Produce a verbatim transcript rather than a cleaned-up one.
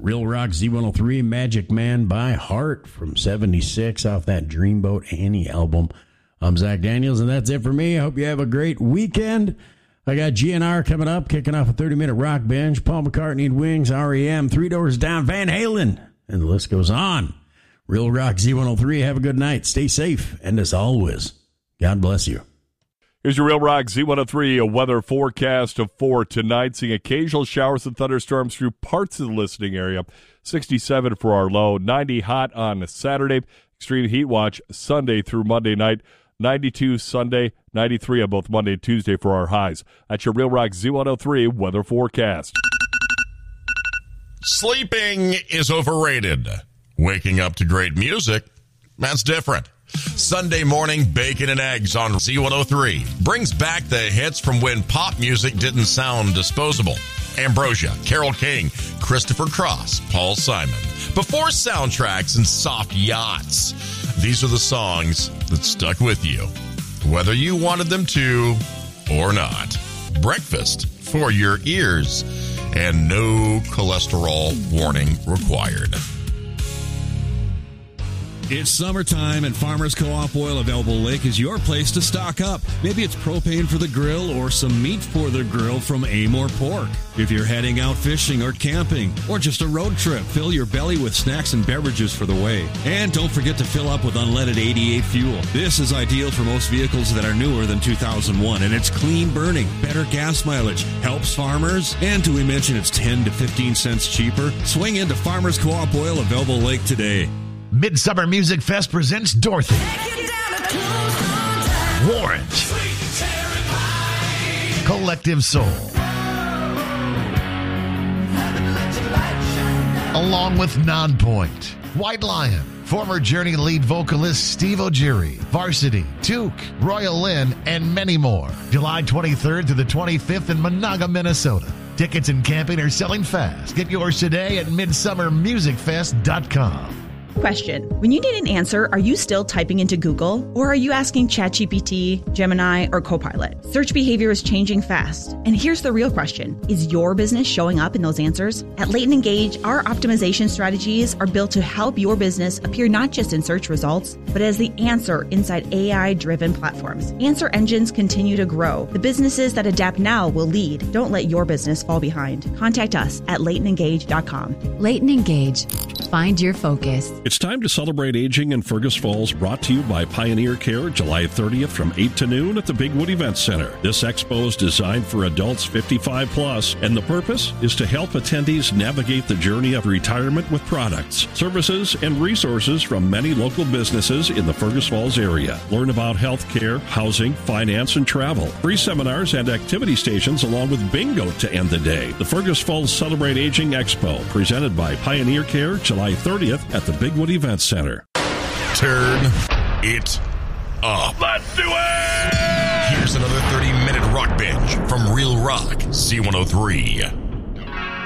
Real Rock Z one oh three, Magic Man by Heart from seventy-six off that Dreamboat Annie album. I'm Zach Daniels, and that's it for me. I hope you have a great weekend. I got G N R coming up, kicking off a thirty-minute rock binge. Paul McCartney and Wings, R E M, Three Doors Down, Van Halen, and the list goes on. Real Rock Z one oh three, have a good night. Stay safe, and as always, God bless you. Here's your Real Rock Z one oh three, a weather forecast of for tonight, seeing occasional showers and thunderstorms through parts of the listening area. sixty-seven for our low, ninety hot on Saturday, extreme heat watch Sunday through Monday night, ninety-two Sunday, ninety-three on both Monday and Tuesday for our highs. That's your Real Rock Z one oh three weather forecast. Sleeping is overrated. Waking up to great music, that's different. Sunday morning bacon and eggs on Z one oh three brings back the hits from when pop music didn't sound disposable. Ambrosia, Carole King, Christopher Cross, Paul Simon. Before soundtracks and soft yachts, these are the songs that stuck with you, whether you wanted them to or not. Breakfast for your ears, and no cholesterol warning required. It's summertime, and Farmers Co-op Oil of Elbow Lake is your place to stock up. Maybe it's propane for the grill or some meat for the grill from Amore Pork. If you're heading out fishing or camping or just a road trip, fill your belly with snacks and beverages for the way. And don't forget to fill up with unleaded eighty-eight fuel. This is ideal for most vehicles that are newer than two thousand one, and it's clean burning, better gas mileage, helps farmers, and do we mention it's ten to fifteen cents cheaper? Swing into Farmers Co-op Oil of Elbow Lake today. Midsummer Music Fest presents Dorothy, Warrant, Collective Soul, along with Nonpoint, White Lion, former Journey lead vocalist Steve O'Geary, Varsity, Took, Royal Lynn, and many more. July twenty-third to the twenty-fifth in Monaga, Minnesota. Tickets and camping are selling fast. Get yours today at midsummer music fest dot com. Question. When you need an answer, are you still typing into Google? Or are you asking ChatGPT, Gemini, or Copilot? Search behavior is changing fast. And here's the real question. Is your business showing up in those answers? At Leighton Engage, our optimization strategies are built to help your business appear not just in search results, but as the answer inside A I-driven platforms. Answer engines continue to grow. The businesses that adapt now will lead. Don't let your business fall behind. Contact us at leighton engage dot com. Leighton Engage. Find your focus. It's time to celebrate aging in Fergus Falls, brought to you by Pioneer Care, July thirtieth from eight to noon at the Bigwood Event Center. This expo is designed for adults fifty-five plus, and the purpose is to help attendees navigate the journey of retirement with products, services, and resources from many local businesses in the Fergus Falls area. Learn about health care, housing, finance, and travel. Free seminars and activity stations along with bingo to end the day. The Fergus Falls Celebrate Aging Expo, presented by Pioneer Care, July thirtieth at the Bigwood Event Center. Turn it up. Let's do it! Here's another thirty-minute rock binge from Real Rock Z one oh three.